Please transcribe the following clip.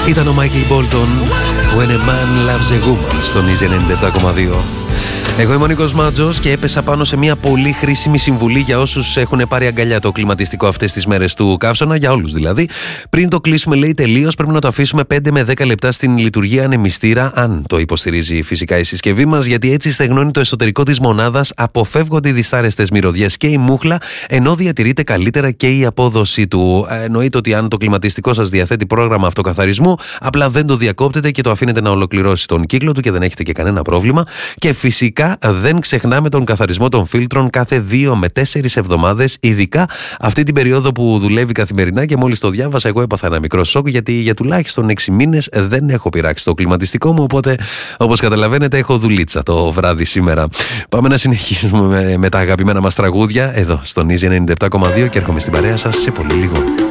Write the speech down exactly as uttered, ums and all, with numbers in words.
Ήταν ο Μάικλ Μπόλτον, When a Man Loves a Woman, στον Easy ενενήντα επτά κόμμα δύο. Εγώ είμαι ο Νίκος Μάτζος και έπεσα πάνω σε μια πολύ χρήσιμη συμβουλή για όσους έχουν πάρει αγκαλιά το κλιματιστικό αυτές τις μέρες του καύσωνα, για όλους δηλαδή. Πριν το κλείσουμε, λέει, τελείως, πρέπει να το αφήσουμε πέντε με δέκα λεπτά στην λειτουργία ανεμιστήρα, αν το υποστηρίζει φυσικά η συσκευή μας, γιατί έτσι στεγνώνει το εσωτερικό της μονάδας, αποφεύγονται οι δυσάρεστες μυρωδιές και η μούχλα, ενώ διατηρείται καλύτερα και η απόδοσή του. Εννοείται ότι αν το κλιματιστικό σας διαθέτει πρόγραμμα αυτοκαθαρισμού, απλά δεν το διακόπτετε και το αφήνετε να ολοκληρώσει τον κύκλο του και δεν έχετε και κανένα πρόβλημα. Και φυσικά δεν ξεχνάμε τον καθαρισμό των φίλτρων κάθε δύο με τέσσερις εβδομάδες, ειδικά αυτή την περίοδο που δουλεύει καθημερινά. Και μόλις το διάβασα, εγώ έπαθα ένα μικρό σοκ, γιατί για τουλάχιστον έξι μήνες δεν έχω πειράξει το κλιματιστικό μου. Οπότε, όπως καταλαβαίνετε, έχω δουλίτσα το βράδυ σήμερα. Πάμε να συνεχίσουμε με, με τα αγαπημένα μας τραγούδια εδώ στον Easy ενενήντα επτά κόμμα δύο και έρχομαι στην παρέα σας σε πολύ λίγο.